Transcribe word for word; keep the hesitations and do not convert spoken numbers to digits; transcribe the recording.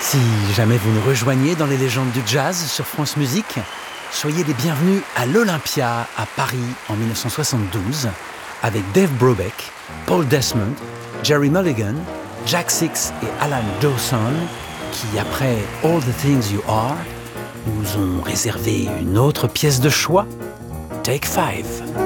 Si jamais vous nous rejoignez dans les légendes du jazz sur France Musique, soyez les bienvenus à l'Olympia à Paris en dix-neuf cent soixante-douze avec Dave Brubeck, Paul Desmond, Jerry Mulligan, Jack Six et Alan Dawson qui, après All the Things You Are, nous ont réservé une autre pièce de choix, Take Five.